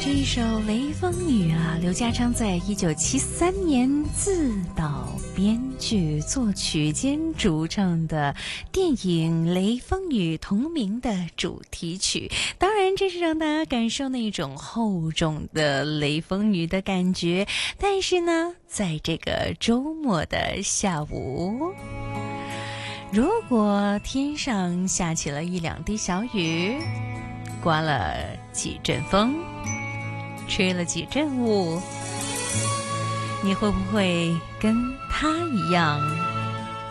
这一首《雷锋雨》啊，刘家昌在1973年自导、编剧、作曲兼主唱的电影《雷锋雨》同名的主题曲。当然，这是让大家感受那种厚重的雷锋雨的感觉。但是呢，在这个周末的下午，如果天上下起了一两滴小雨，刮了几阵风，吹了几阵雾，你会不会跟他一样